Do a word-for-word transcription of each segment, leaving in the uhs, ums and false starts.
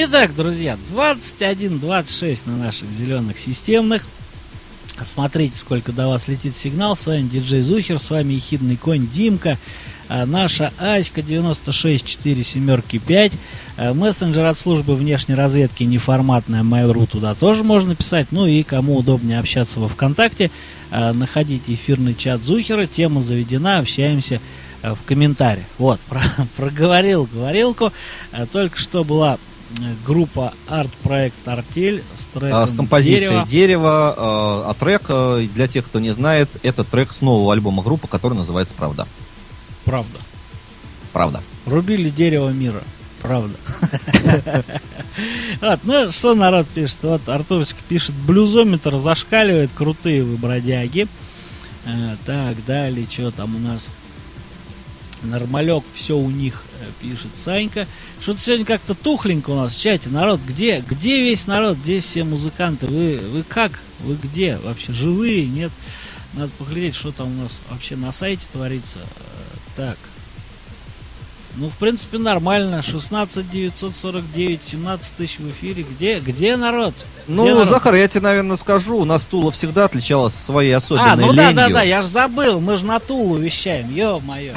Итак, друзья, двадцать один двадцать шесть на наших зеленых системных. Смотрите, сколько до вас летит сигнал. С вами диджей Зухер, с вами ехидный конь Димка, а наша Аська девяносто шесть четыре семерки пять, мессенджер от службы внешней разведки неформатная Mail.ru, туда тоже можно писать. Ну и кому удобнее общаться во ВКонтакте, находите эфирный чат Зухера, тема заведена, общаемся в комментариях. Вот, про, проговорил говорилку. Только что была группа арт-проект «Артель» с треком с композицией «Дерево». «Дерево», а трек, для тех, кто не знает, это трек с нового альбома группы, который называется «Правда». Правда. Правда. Рубили дерево мира. Правда. Вот, ну, что народ пишет? Вот Артурочка пишет: блюзометр зашкаливает, крутые вы бродяги. Так, далее, что там у нас? Нормалек, все у них, пишет Санька. Что-то сегодня как-то тухленько у нас в чате. Народ, где? Где весь народ? Где все музыканты? Вы, вы как? Вы где? Вообще живые? Нет? Надо поглядеть, что там у нас вообще на сайте творится. Так. Ну, в принципе, нормально. шестнадцать девятьсот сорок девять, семнадцать тысяч в эфире. Где? Где народ? Ну, Где народ? Захар, я тебе, наверное, скажу, у нас Тула всегда отличалась своей особенной А, ну ленью. да, да, да, я ж забыл, мы же на Тулу вещаем, ё-моё.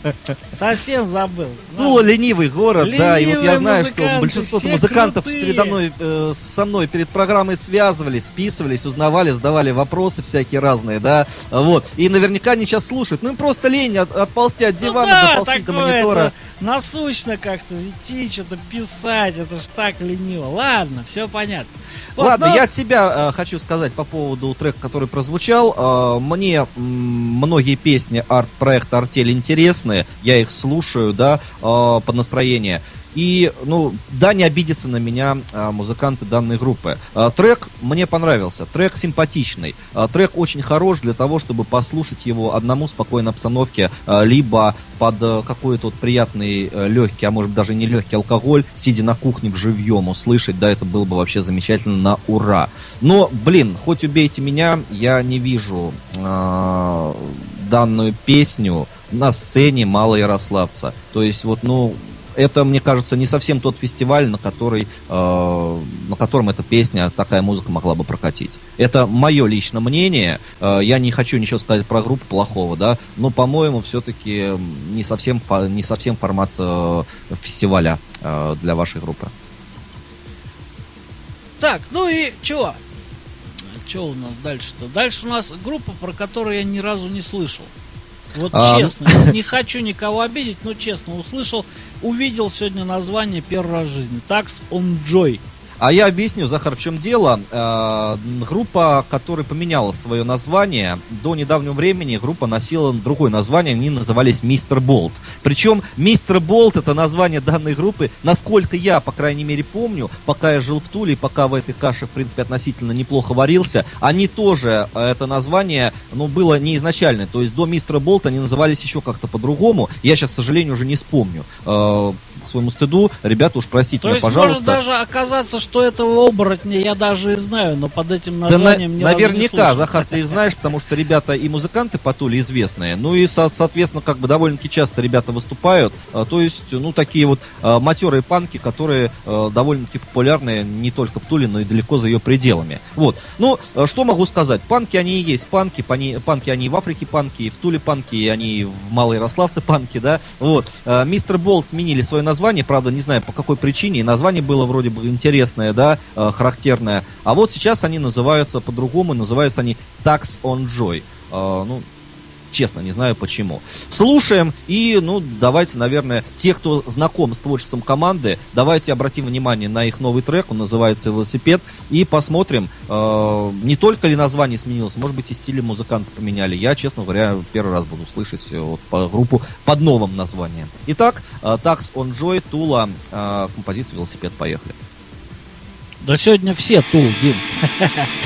Совсем забыл. Тула ленивый город, да, и вот я Ленивые знаю, что музыканты, большинство все музыкантов крутые. передо мной, э, со мной перед программой связывались, списывались, узнавали, задавали вопросы всякие разные, да, вот. И наверняка они сейчас слушают. Ну, им просто лень от- отползти от Ну дивана, да, доползти до такое монитора. это насущно как-то идти, что-то писать, это ж так лениво. Ладно, все понятно. Вот, Ладно, но- я от себя э, хочу сказать по поводу трека, который прозвучал. Э, мне м, многие песни арт-проекта «Артель» интересны, я их слушаю, да, э, по настроению. И, ну, да, не обидятся на меня а, музыканты данной группы. А, трек мне понравился, трек симпатичный, а, трек очень хорош для того, чтобы послушать его одному в спокойной обстановке, а, либо под а, какой-то вот приятный а, легкий, а может даже не легкий алкоголь, сидя на кухне вживьем услышать, да, это было бы вообще замечательно на ура. Но, блин, хоть убейте меня, я не вижу а, данную песню на сцене Малоярославца. То есть вот, ну... Это, мне кажется, не совсем тот фестиваль, на, который, э, на котором эта песня, такая музыка могла бы прокатить. Это мое личное мнение. Э, я не хочу ничего сказать про группу плохого, да, но, по-моему, все-таки не совсем, не совсем формат э, фестиваля э, для вашей группы. Так, ну и чего? Что у нас дальше-то? Дальше у нас группа, про которую я ни разу не слышал. Вот А, честно, не хочу никого обидеть, но честно, услышал, увидел сегодня название первый раз в жизни. Tax on Joy. А я объясню, Захар, в чем дело. Э, группа, которая поменяла свое название, до недавнего времени группа носила другое название, они назывались Мистер Болт. Причем Мистер Болт — это название данной группы, насколько я, по крайней мере, помню, пока я жил в Туле, пока в этой каше, в принципе, относительно неплохо варился, они тоже, это название, ну, было не изначальное. То есть до Мистера Болта они назывались еще как-то по-другому. Я сейчас, к сожалению, уже не вспомню. Э, к своему стыду, ребята, уж простите То меня, есть пожалуйста. может даже оказаться, что этого оборотня я даже и знаю, но под этим Да названием на, ни разу не наверняка, слышал. Захар, ты их знаешь, потому что ребята и музыканты по Туле известные, ну и, со- соответственно, как бы довольно-таки часто ребята выступают, а, то есть, ну, такие вот а, матерые панки, которые а, довольно-таки популярны не только в Туле, но и далеко за ее пределами. Вот, ну, а, что могу сказать, панки они и есть панки, пани, панки они и в Африке панки, и в Туле панки, и они и в Малоярославце панки, да, вот. А, Мистер Болт сменили свое название, правда, не знаю по какой причине, и название было вроде бы интересное, да, а, характерное, а вот сейчас они называются по-другому, называются они Tax on Joy. А, ну, честно, не знаю почему. Слушаем и, ну, давайте, наверное, те, кто знаком с творчеством команды, давайте обратим внимание на их новый трек, он называется «Велосипед», и посмотрим, э, не только ли название сменилось, может быть, и стили музыканты поменяли. Я, честно говоря, первый раз буду слышать вот, по группу под новым названием. Итак, э, Tax on Joy, Тула, э, композиция «Велосипед», поехали. Да сегодня все Тул, Дим.